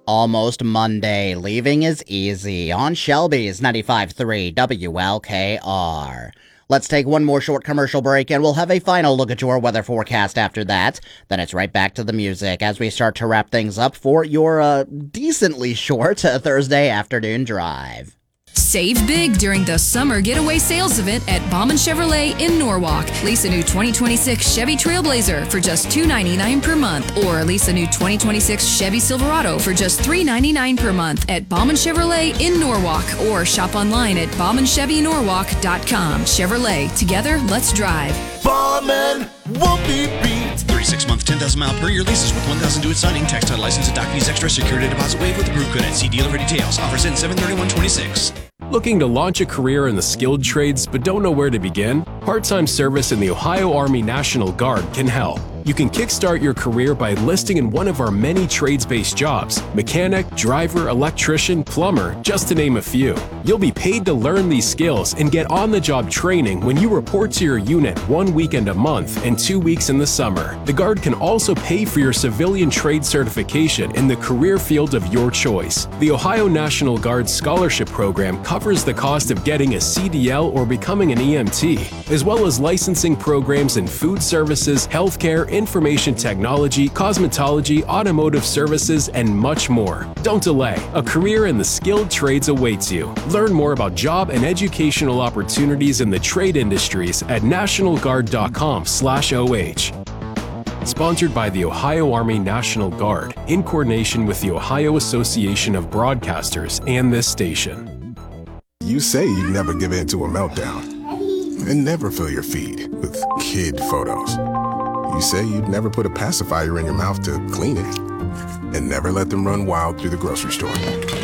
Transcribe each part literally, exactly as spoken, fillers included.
Almost Monday, leaving is easy on Shelby's ninety-five point three W L K R. Let's take one more short commercial break and we'll have a final look at your weather forecast after that. Then it's right back to the music as we start to wrap things up for your uh, decently short uh, Thursday afternoon drive. Save big during the Summer Getaway Sales Event at Bauman Chevrolet in Norwalk. Lease a new twenty twenty-six Chevy Trailblazer for just two hundred ninety-nine dollars per month, or lease a new twenty twenty-six Chevy Silverado for just three hundred ninety-nine dollars per month at Bauman Chevrolet in Norwalk, or shop online at bauman chevy norwalk dot com. Chevrolet, together, let's drive. Bauman won't be beat. thirty-six month, ten thousand mile per year leases with one thousand due at signing. Tax title license and doc fees extra. Security deposit waived with approved credit. See dealer for details. Offers in seven thirty-one twenty-six. Looking to launch a career in the skilled trades but don't know where to begin? Part-time service in the Ohio Army National Guard can help. You can kickstart your career by enlisting in one of our many trades-based jobs: mechanic, driver, electrician, plumber, just to name a few. You'll be paid to learn these skills and get on-the-job training when you report to your unit one weekend a month and two weeks in the summer. The Guard can also pay for your civilian trade certification in the career field of your choice. The Ohio National Guard Scholarship Program covers the cost of getting a C D L or becoming an E M T, as well as licensing programs in food services, healthcare, information technology, cosmetology, automotive services, and much more. Don't delay. A career in the skilled trades awaits you. Learn more about job and educational opportunities in the trade industries at national guard dot com slash O H. Sponsored by the Ohio Army National Guard, in coordination with the Ohio Association of Broadcasters and this station. You say you'd never give in to a meltdown and never fill your feed with kid photos. You say you'd never put a pacifier in your mouth to clean it and never let them run wild through the grocery store.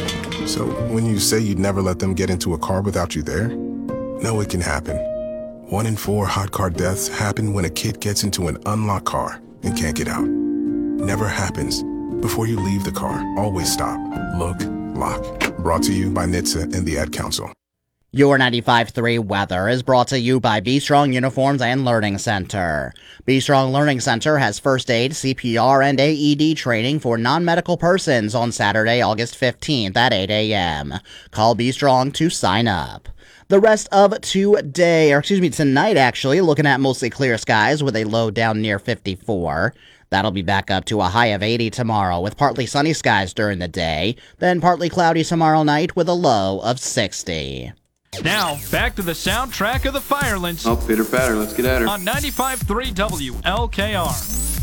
So when you say you'd never let them get into a car without you there, know it can happen. One in four hot car deaths happen when a kid gets into an unlocked car and can't get out. Never happens. Before you leave the car, always stop, look, lock. Brought to you by N H T S A and the Ad Council. Your ninety-five point three weather is brought to you by B Strong Uniforms and Learning Center. B Strong Learning Center has first aid, C P R, and A E D training for non-medical persons on Saturday, August fifteenth at eight a.m. Call B Strong to sign up. The rest of today, or excuse me, tonight actually, looking at mostly clear skies with a low down near fifty-four. That'll be back up to a high of eighty tomorrow with partly sunny skies during the day, then partly cloudy tomorrow night with a low of sixty. Now, back to the soundtrack of the Firelands. Oh, pitter patter, let's get at her. On ninety-five point three W L K R.